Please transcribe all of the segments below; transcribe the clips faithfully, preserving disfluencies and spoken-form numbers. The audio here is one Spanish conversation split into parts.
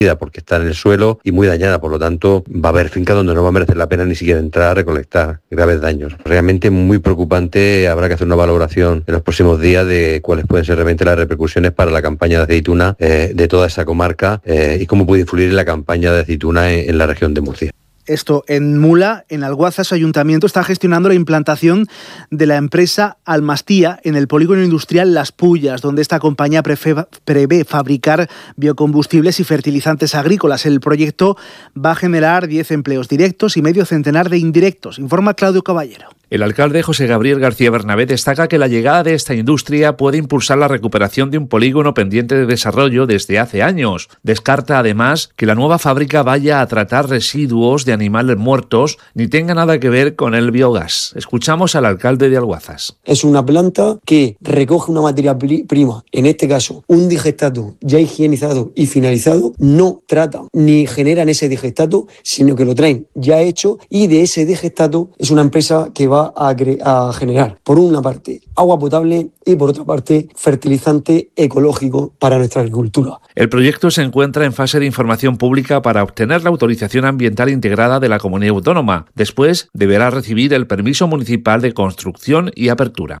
porque está en el suelo y muy dañada, por lo tanto va a haber fincas donde no va a merecer la pena ni siquiera entrar a recolectar graves daños. Realmente muy preocupante, habrá que hacer una valoración en los próximos días de cuáles pueden ser realmente las repercusiones para la campaña de aceituna eh, de toda esa comarca eh, y cómo puede influir en la campaña de aceituna en, en la región de Murcia. Esto en Mula, en Alguaza, su ayuntamiento está gestionando la implantación de la empresa Almastía en el polígono industrial Las Pullas, donde esta compañía prefe- prevé fabricar biocombustibles y fertilizantes agrícolas. El proyecto va a generar diez empleos directos y medio centenar de indirectos, informa Claudio Caballero. El alcalde José Gabriel García Bernabé destaca que la llegada de esta industria puede impulsar la recuperación de un polígono pendiente de desarrollo desde hace años. Descarta además que la nueva fábrica vaya a tratar residuos de animales muertos ni tenga nada que ver con el biogás. Escuchamos al alcalde de Alguazas. Es una planta que recoge una materia prima, en este caso un digestato ya higienizado y finalizado, no tratan ni generan ese digestato, sino que lo traen ya hecho, y de ese digestato es una empresa que va A, cre- a generar, por una parte, agua potable y por otra parte, fertilizante ecológico para nuestra agricultura. El proyecto se encuentra en fase de información pública para obtener la autorización ambiental integrada de la comunidad autónoma. Después deberá recibir el permiso municipal de construcción y apertura.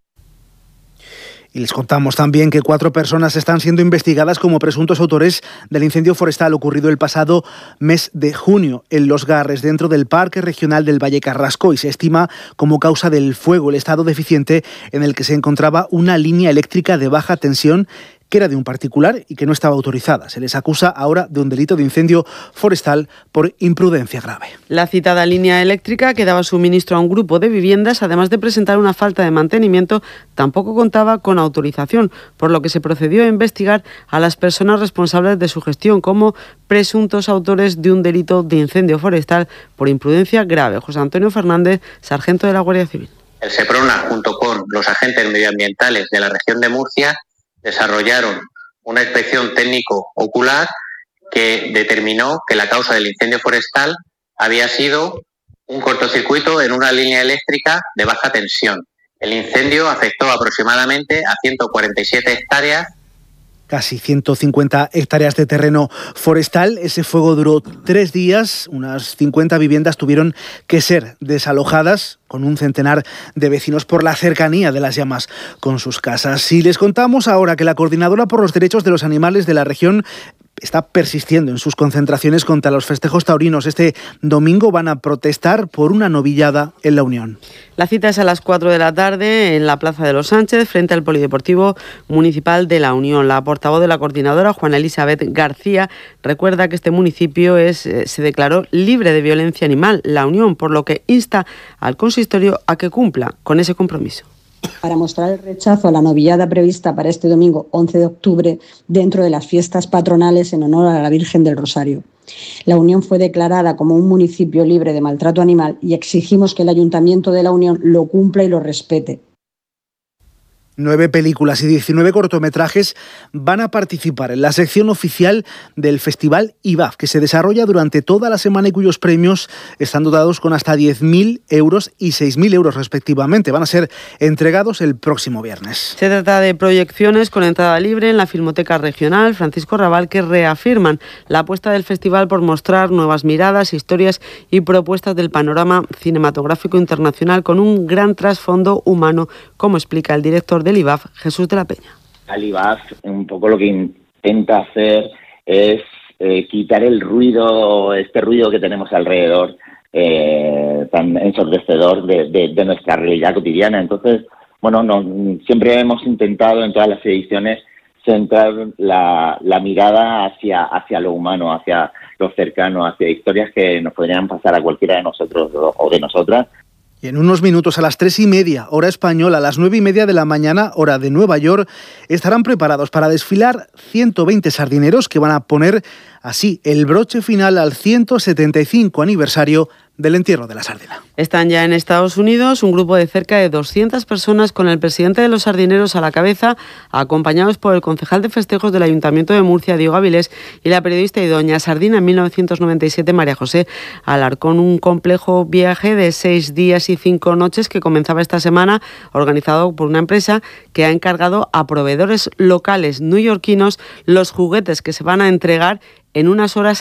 Y les contamos también que cuatro personas están siendo investigadas como presuntos autores del incendio forestal ocurrido el pasado mes de junio en Los Garres, dentro del Parque Regional del Valle Carrasco, y se estima como causa del fuego el estado deficiente en el que se encontraba una línea eléctrica de baja tensión que era de un particular y que no estaba autorizada. Se les acusa ahora de un delito de incendio forestal por imprudencia grave. La citada línea eléctrica que daba suministro a un grupo de viviendas, además de presentar una falta de mantenimiento, tampoco contaba con autorización, por lo que se procedió a investigar a las personas responsables de su gestión como presuntos autores de un delito de incendio forestal por imprudencia grave. José Antonio Fernández, sargento de la Guardia Civil. El SEPRONA, junto con los agentes medioambientales de la región de Murcia, desarrollaron una inspección técnico-ocular que determinó que la causa del incendio forestal había sido un cortocircuito en una línea eléctrica de baja tensión. El incendio afectó aproximadamente a ciento cuarenta y siete hectáreas. Casi ciento cincuenta hectáreas de terreno forestal. Ese fuego duró tres días. Unas cincuenta viviendas tuvieron que ser desalojadas, con un centenar de vecinos por la cercanía de las llamas con sus casas. Y les contamos ahora que la Coordinadora por los Derechos de los Animales de la región está persistiendo en sus concentraciones contra los festejos taurinos. Este domingo van a protestar por una novillada en la Unión. La cita es a las cuatro de la tarde en la Plaza de los Sánchez, frente al Polideportivo Municipal de la Unión. La portavoz de la coordinadora, Juana Elizabeth García, recuerda que este municipio es, eh, se declaró libre de violencia animal, la Unión, por lo que insta al consistorio a que cumpla con ese compromiso. Para mostrar el rechazo a la novillada prevista para este domingo once de octubre dentro de las fiestas patronales en honor a la Virgen del Rosario. La Unión fue declarada como un municipio libre de maltrato animal y exigimos que el Ayuntamiento de la Unión lo cumpla y lo respete. Nueve películas y diecinueve cortometrajes van a participar en la sección oficial del Festival I B A F, que se desarrolla durante toda la semana y cuyos premios están dotados con hasta diez mil euros y seis mil euros respectivamente. Van a ser entregados el próximo viernes. Se trata de proyecciones con entrada libre en la Filmoteca Regional Francisco Rabal, que reafirman la apuesta del festival por mostrar nuevas miradas, historias y propuestas del panorama cinematográfico internacional con un gran trasfondo humano, como explica el director del I B A F, Jesús de la Peña. El I B A F un poco lo que intenta hacer es eh, quitar el ruido, este ruido que tenemos alrededor, eh, tan ensordecedor de, de, de nuestra realidad cotidiana. Entonces, bueno, no, siempre hemos intentado en todas las ediciones centrar la, la mirada hacia, hacia lo humano, hacia lo cercano, hacia historias que nos podrían pasar a cualquiera de nosotros o, o de nosotras. Y en unos minutos, a las tres y media, hora española, a las nueve y media de la mañana, hora de Nueva York, estarán preparados para desfilar ciento veinte sardineros que van a poner así el broche final al ciento setenta y cinco aniversario del entierro de la sardina. Están ya en Estados Unidos un grupo de cerca de doscientas personas con el presidente de los sardineros a la cabeza, acompañados por el concejal de festejos del Ayuntamiento de Murcia, Diego Avilés, y la periodista y doña Sardina en mil novecientos noventa y siete, María José Alarcón. Un complejo viaje de seis días y cinco noches que comenzaba esta semana, organizado por una empresa que ha encargado a proveedores locales neoyorquinos los juguetes que se van a entregar en unas horas